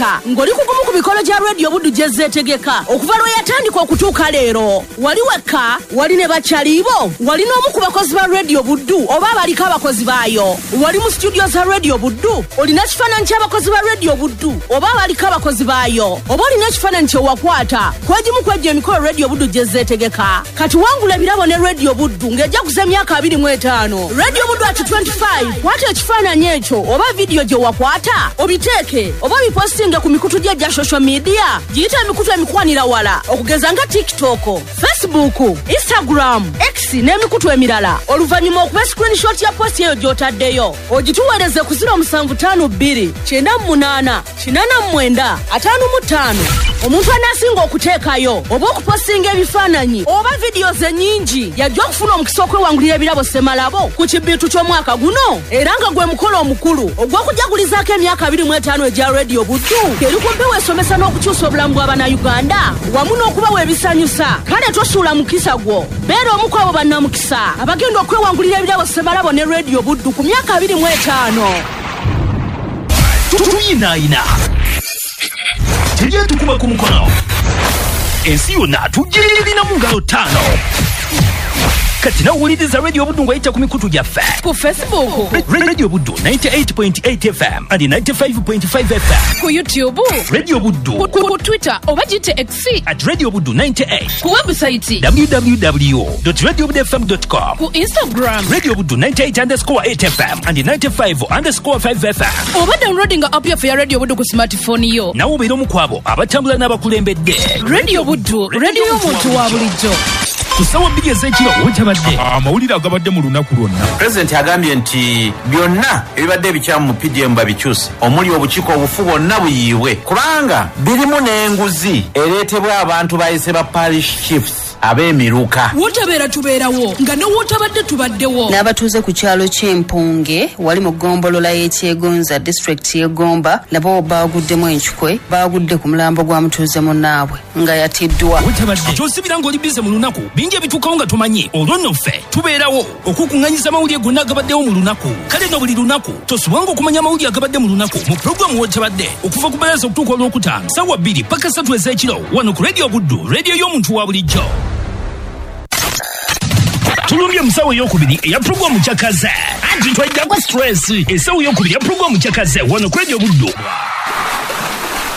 wakwata ng'oli kugumu ku mikolo gya Radio Buddu gye zeetegeka okuva lwe yatandika okutuuka leero. Wali wekka, wali ne bakyaliibo, wali n'omu ku bakozi ba Radio Buddu oba abaliko abakozi baayo. Wali mu studio za Radio Buddu, olina ekifaananyi ky'abakozi ba Radio Buddu oba abaliko abakozi baayo, oba olina ekifaananyi kye wakwata kwegimu kwejja emikolo Radio Buddu gye zeetegeka. Kati wangula ebirabo ne Radio Buddu ng'ejja kuza emyaka 25. Radio Buddu at 25. Kwata ekifaananyi ekyo oba vidiyo gye wakwata obiteeke oba bipostinge ku mikutu gya social media giyita emikutu emikwanira wala okugeza nga TikTok, Facebook, Instagram, X n'emikutu emirala. Oluvannyuma okuba screenshot ya post eyo gy'otaddeyo ogituweereze ku 0752 98 89 55. Omuntu anaasinga okuteekayo oba okupostinga ebifaananyi oba vidiyo ze nnyingi yajja okufuna omukisa okwewangulira ebirabo Ssemalabo ku kibbiitu ky'omwaka guno, era nga gwe mukolo omukulu ogw'okujagulizaako emyaka 25 egya Radio Buddu eri ku mpewo esomesa n'okukyusa obulamu bw'Abannayuganda wamu n'okubawa ebisanyusa. Kale tosuula mukisa gwo, beera omu ku abo bannamukisa abagenda okwewangulira ebirabo Ssemalabo ne Radio Buddu ku myaka 25. Tuyinaayina tujye tukuba ku mukono, ensi yonna tugirina mu ngalo 5. Kati nawuliriza Radio Buddu ng'ayita ku mikutu gyaffe ku Facebook Radio Buddu 98.8 FM and 95.5 FM, ku YouTube Radio Buddu, ku Twitter oba gite X at Radio Buddu 98, ku website www.radiobuddufm.com, ku Instagram Radio Buddu 98_8 FM and 95_5 FM, oba downloading app yaffe ya Radio Buddu ku smartphone yo. nawo beera omu ku abo abatambula n'abakulembedde. Radio Buddu, radio y'omuntu wa bulijjo. Kusawa 2 ez'ekiro wetabadde amawulire agabadde mu lunaku lwonna. Pulezidenti agambye nti byonna ebibadde ebikyamu mu PDM babikyuse, omuli obukiiko obufu bwonna buyiibwe kubanga birimu n'enguzi ereetebwa abantu bayise ba parish chiefs ab'emiruka. Wotabeera tubeerawo nga ne wotabadde tubaddewo. N'abatuuze ku kyalo ky'Empunge wali mu ggombolola y'Ekyegonza district y'Egomba nabo baaguddemu enkikwe, baagudde ku mulambo gwa mutuuze munnaabwe nga yatiddwa. wetabadde kyosibira ng'oli bize mu lunaku bingi ebituukawo nga tomanyi. Olwo nno ffe tubeerawo okukuŋŋanyiza amawulire gonna agabaddewo mu lunaku. Kale no buli lunaku tosubwanga okumanya amawulire agabadde mu lunaku mu pulogulamu wetabadde okuva ku Balaasa okutuuka olwokutaano ssaawa 2 paka 3 ez'ekiro wano ku Radio Buddu, radio y'omuntu wa bulijjo. Tulumbye musawo ey'okubiri eya pulogulamu kyakaze anti twajjako stress. Essawo y'okubiri ya pulogulamu kyakaze wano ku Radio Buddu.